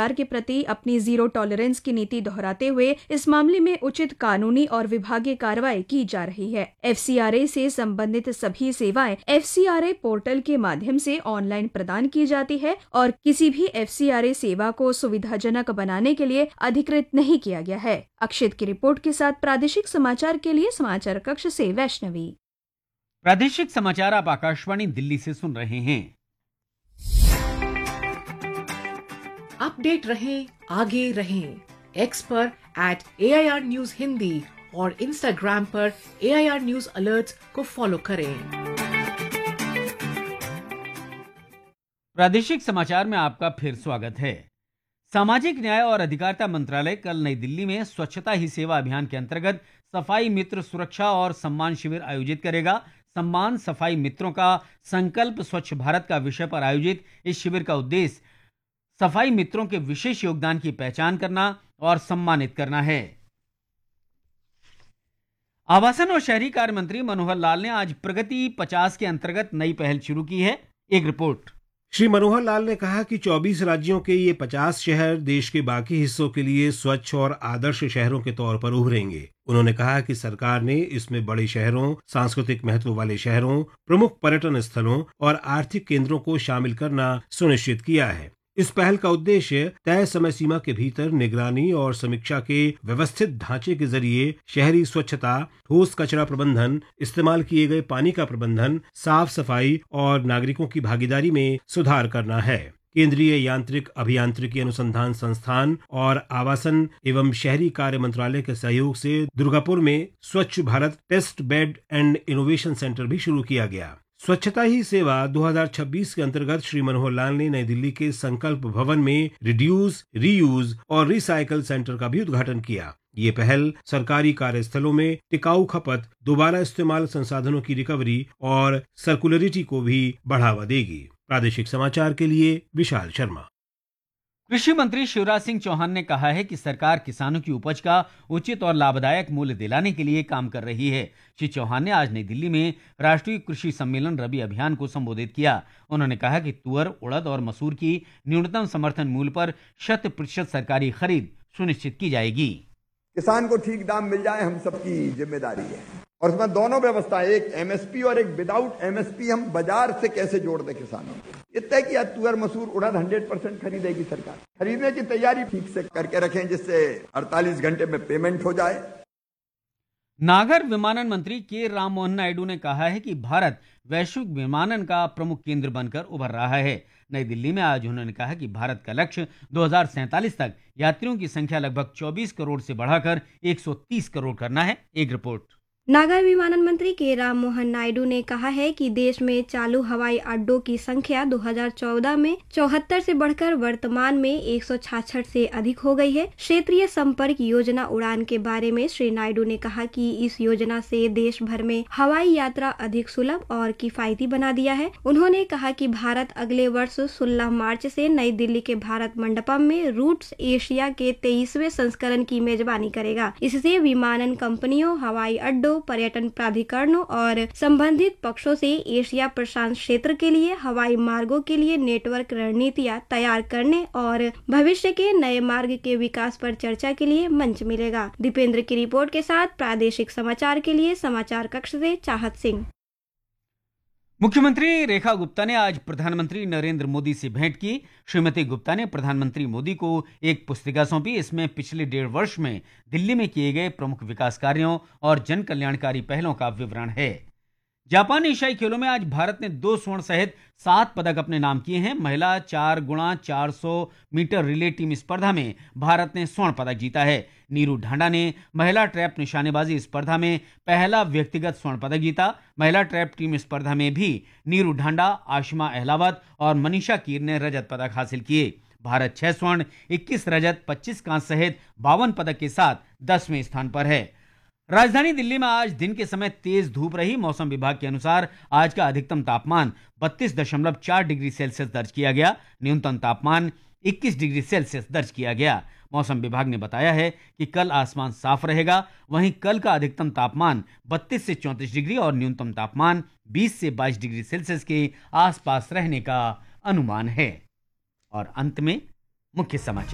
भ्रष्टाचार के प्रति अपनी जीरो टॉलरेंस की नीति दोहराते हुए इस मामले में उचित कानूनी और विभागीय कार्रवाई की जा रही है। FCRA से संबंधित सभी सेवाएं FCRA पोर्टल के माध्यम से ऑनलाइन प्रदान की जाती है और किसी भी FCRA सेवा को सुविधाजनक बनाने के लिए अधिकृत नहीं किया गया है। अक्षित की रिपोर्ट के साथ प्रादेशिक समाचार के लिए समाचार कक्ष से वैष्णवी। प्रादेशिक समाचार आप आकाशवाणी दिल्ली से सुन रहे हैं। अपडेट रहें, आगे रहें। एक्स पर @AIR News हिंदी और इंस्टाग्राम पर AIR News अलर्ट्स को फॉलो करें। प्रादेशिक समाचार में आपका फिर स्वागत है। सामाजिक न्याय और अधिकारिता मंत्रालय कल नई दिल्ली में स्वच्छता ही सेवा अभियान के अंतर्गत सफाई मित्र सुरक्षा और सम्मान शिविर आयोजित करेगा। सम्मान सफाई मित्रों का संकल्प स्वच्छ भारत का विषय पर आयोजित इस शिविर का उद्देश्य सफाई मित्रों के विशेष योगदान की पहचान करना और सम्मानित करना है। आवासन और शहरी कार्य मंत्री मनोहर लाल ने आज प्रगति 50 के अंतर्गत नई पहल शुरू की है। एक रिपोर्ट। श्री मनोहर लाल ने कहा कि 24 राज्यों के ये 50 शहर देश के बाकी हिस्सों के लिए स्वच्छ और आदर्श शहरों के तौर पर उभरेंगे। उन्होंने कहा कि सरकार ने इसमें बड़े शहरों, सांस्कृतिक महत्व वाले शहरों, प्रमुख पर्यटन स्थलों और आर्थिक केंद्रों को शामिल करना सुनिश्चित किया है। इस पहल का उद्देश्य तय समय सीमा के भीतर निगरानी और समीक्षा के व्यवस्थित ढांचे के जरिए शहरी स्वच्छता, ठोस कचरा प्रबंधन, इस्तेमाल किए गए पानी का प्रबंधन, साफ सफाई और नागरिकों की भागीदारी में सुधार करना है। केंद्रीय यांत्रिक अभियांत्रिकी अनुसंधान संस्थान और आवासन एवं शहरी कार्य मंत्रालय के सहयोग से दुर्गापुर में स्वच्छ Bharat test bed and innovation centre भी शुरू किया गया। स्वच्छता ही सेवा 2026 के अंतर्गत श्री मनोहर लाल ने नई दिल्ली के संकल्प भवन में रिड्यूस, रीयूज और रिसाइकल सेंटर का भी उद्घाटन किया। ये पहल सरकारी कार्यस्थलों में टिकाऊ खपत, दोबारा इस्तेमाल संसाधनों की रिकवरी और सर्कुलरिटी को भी बढ़ावा देगी। प्रादेशिक समाचार के लिए विशाल शर्मा। कृषि मंत्री शिवराज सिंह चौहान ने कहा है कि सरकार किसानों की उपज का उचित और लाभदायक मूल्य दिलाने के लिए काम कर रही है। श्री चौहान ने आज नई दिल्ली में राष्ट्रीय कृषि सम्मेलन रबी अभियान को संबोधित किया। उन्होंने कहा कि तुअर, उड़द और मसूर की न्यूनतम समर्थन मूल्य पर 100% सरकारी खरीद सुनिश्चित की जाएगी। किसान को ठीक दाम मिल जाए, हम सबकी जिम्मेदारी है और उसमें दोनों व्यवस्था, एक MSP और एक विदाउट MSP, हम बाजार से कैसे जोड़ दें किसानों को। ये तय किया तुअर, मसूर, उड़द 100% खरीदेगी सरकार। खरीदने की तैयारी ठीक से करके रखें जिससे 48 घंटे में पेमेंट हो जाए। नागर विमानन मंत्री के राममोहन नायडू ने कहा है कि भारत वैश्विक विमानन का प्रमुख केंद्र बनकर उभर रहा है। नई दिल्ली में आज उन्होंने कहा कि भारत का लक्ष्य 2047 तक यात्रियों की संख्या लगभग 24 करोड़ से बढ़ाकर 130 करोड़ करना है। एक रिपोर्ट। नागर विमानन मंत्री के राममोहन नायडू ने कहा है कि देश में चालू हवाई अड्डों की संख्या 2014 में 74 से बढ़कर वर्तमान में 166 से अधिक हो गई है। क्षेत्रीय संपर्क योजना उड़ान के बारे में श्री नायडू ने कहा कि इस योजना से देश भर में हवाई यात्रा अधिक सुलभ और किफायती बना दिया है। उन्होंने कहा कि भारत अगले वर्ष 16 मार्च से नई दिल्ली के भारत मंडपम में रूट्स एशिया के 23वें संस्करण की मेजबानी करेगा। इससे विमानन कंपनियों, हवाई अड्डों, पर्यटन प्राधिकरणों और संबंधित पक्षों से एशिया प्रशांत क्षेत्र के लिए हवाई मार्गों के लिए नेटवर्क रणनीतियां तैयार करने और भविष्य के नए मार्ग के विकास पर चर्चा के लिए मंच मिलेगा। दीपेंद्र की रिपोर्ट के साथ प्रादेशिक समाचार के लिए समाचार कक्ष से चाहत सिंह। मुख्यमंत्री रेखा गुप्ता ने आज प्रधानमंत्री नरेंद्र मोदी से भेंट की। श्रीमती गुप्ता ने प्रधानमंत्री मोदी को एक पुस्तिका सौंपी। इसमें पिछले 1.5 वर्ष में दिल्ली में किए गए प्रमुख विकास कार्यों और जन कल्याणकारी पहलों का विवरण है। जापान एशियाई खेलों में आज भारत ने 2 स्वर्ण सहित 7 पदक अपने नाम किए हैं। महिला 4x400 मीटर रिले टीम स्पर्धा में भारत ने स्वर्ण पदक जीता है। नीरू ढांडा ने महिला ट्रैप निशानेबाजी स्पर्धा में पहला व्यक्तिगत स्वर्ण पदक जीता। महिला ट्रैप टीम स्पर्धा में भी नीरू ढांडा, आशिमा अहलावत और मनीषा कीर ने रजत पदक हासिल किए। भारत 6 स्वर्ण, 21 रजत, 25 कांस्य सहित 52 पदक के साथ 10वें स्थान पर है। राजधानी दिल्ली में आज दिन के समय तेज धूप रही। मौसम विभाग के अनुसार आज का अधिकतम तापमान 32.4 डिग्री सेल्सियस दर्ज किया गया। न्यूनतम तापमान 21 डिग्री सेल्सियस दर्ज किया गया। मौसम विभाग ने बताया है कि कल आसमान साफ रहेगा। वहीं कल का अधिकतम तापमान 32 से 34 डिग्री और न्यूनतम तापमान 20 से 22 डिग्री सेल्सियस के आसपास रहने का अनुमान है। और अंत में मुख्य समाचार।